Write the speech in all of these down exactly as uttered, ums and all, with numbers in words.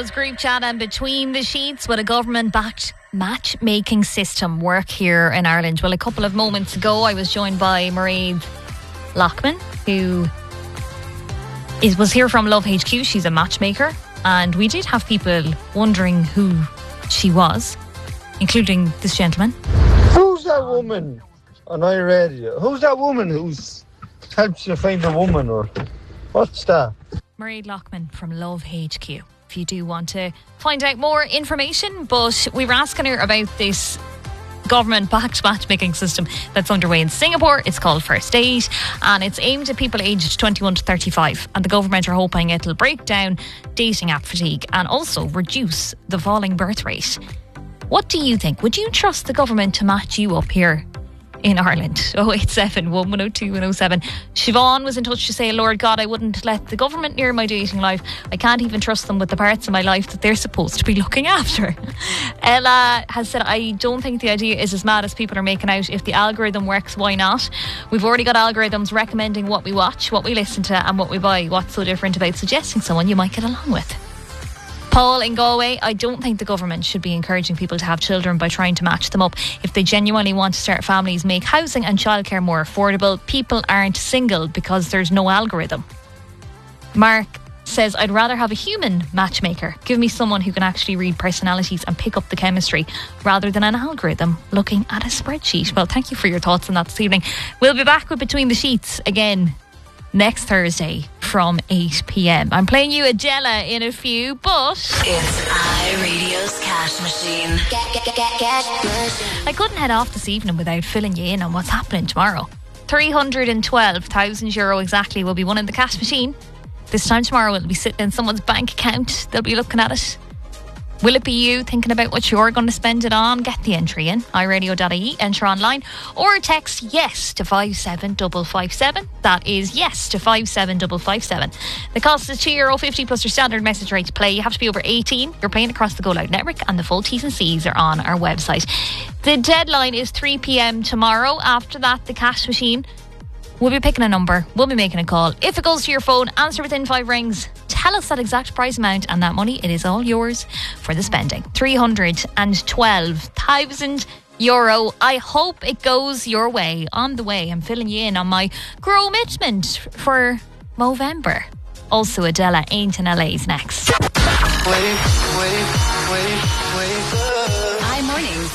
Group chat and between the sheets. Will a government-backed matchmaking system work here in Ireland? Well, a couple of moments ago I was joined by Mairead Lockman, who is, was here from Love H Q. She's a matchmaker, and we did have people wondering who she was, including this gentleman. Who's that woman on iRadio? Who's that woman who's helps you find a woman, or what's that? Mairead Lockman from Love H Q. If you do want to find out more information, but we were asking her about this government-backed matchmaking system that's underway in Singapore. It's called First Date, and it's aimed at people aged twenty-one to thirty-five, and the government are hoping it'll break down dating app fatigue and also reduce the falling birth rate. What do you think? Would you trust the government to match you up here in Ireland? oh eight seven, one one oh two, one oh seven. Siobhan was in touch to say, Lord God, I wouldn't let the government near my dating life. I can't even trust them with the parts of my life that they're supposed to be looking after. Ella has said, I don't think the idea is as mad as people are making out. If the algorithm works, why not? We've already got algorithms recommending what we watch, what we listen to and what we buy. What's so different about suggesting someone you might get along with? Paul in Galway, I don't think the government should be encouraging people to have children by trying to match them up. If they genuinely want to start families, make housing and childcare more affordable. People aren't single because there's no algorithm. Mark says, I'd rather have a human matchmaker. Give me someone who can actually read personalities and pick up the chemistry rather than an algorithm looking at a spreadsheet. Well, thank you for your thoughts on that this evening. We'll be back with Between the Sheets again next Thursday from eight p.m. I'm playing you Adela in a few, but it's iRadio's cash machine. Get, get, get, cash machine. I couldn't head off this evening without filling you in on what's happening tomorrow. three hundred twelve thousand euro exactly will be won in the cash machine. This time tomorrow it'll be sitting in someone's bank account. They'll be looking at it. Will it be you thinking about what you're going to spend it on? Get the entry in, i radio dot I E, enter online, or text yes to five seven five five seven. That is yes to five seven five five seven. The cost is two euro fifty plus your standard message rate to play. You have to be over eighteen. You're playing across the Go Loud network, and the full T's and C's are on our website. The deadline is three p.m. tomorrow. After that, the cash machine will be picking a number. We'll be making a call. If it goes to your phone, answer within five rings. Tell us that exact price amount, and that money, it is all yours for the spending. three hundred twelve thousand euro. I hope it goes your way. On the way, I'm filling you in on my commitment for Movember. Also, Adela Ain't in L A's next. Wait, wait, wait, wait. Hi, mornings.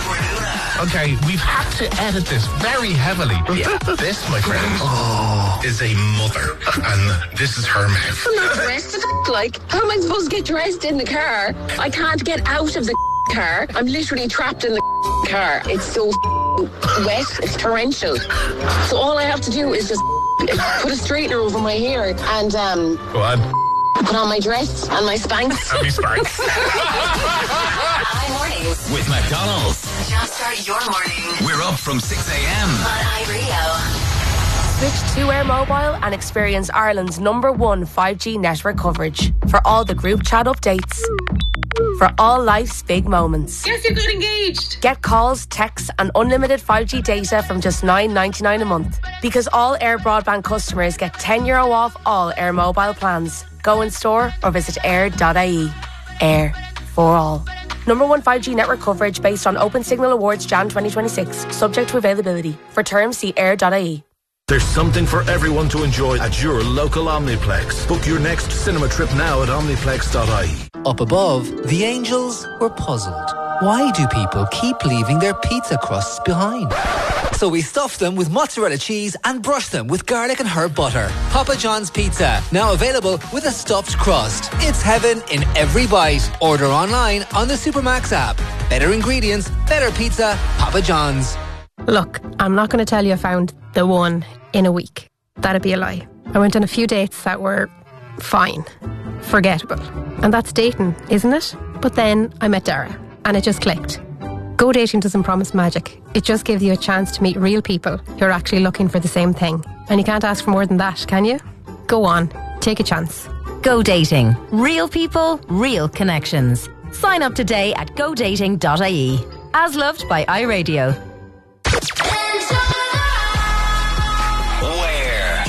Okay, we've had to edit this very heavily. Yeah. This, my friend, oh. is a mother, and this is her mouth. I'm not dressed. Like, how am I supposed to get dressed in the car? I can't get out of the car. I'm literally trapped in the car. It's so wet. It's torrential. So all I have to do is just put a straightener over my hair and um. Go on. Put on my dress and my Spanx. Happy Spanx. Hi, mornings. With McDonald's. Jumpstart your morning. We're up from six a.m. on iRadio. Switch to Air Mobile and experience Ireland's number one five G network coverage for all the group chat updates. For all life's big moments. Yes, you got engaged. Get calls, texts and unlimited five G data from just nine ninety-nine a month. Because all Air Broadband customers get ten euro off all Air Mobile plans. Go in store or visit air dot I E. Air for all. Number one five G network coverage based on Open Signal Awards Jan twenty twenty-six. Subject to availability. For terms, see air dot I E. There's something for everyone to enjoy at your local Omniplex. Book your next cinema trip now at omniplex dot I E. Up above, the angels were puzzled. Why do people keep leaving their pizza crusts behind? So we stuffed them with mozzarella cheese and brushed them with garlic and herb butter. Papa John's Pizza, now available with a stuffed crust. It's heaven in every bite. Order online on the Supermax app. Better ingredients, better pizza, Papa John's. Look, I'm not going to tell you I found the one in a week. That'd be a lie. I went on a few dates that were fine, forgettable. And that's dating, isn't it? But then I met Dara and it just clicked. Go Dating doesn't promise magic. It just gives you a chance to meet real people who are actually looking for the same thing. And you can't ask for more than that, can you? Go on, take a chance. Go Dating. Real people, real connections. Sign up today at go dating dot I E. As loved by iRadio.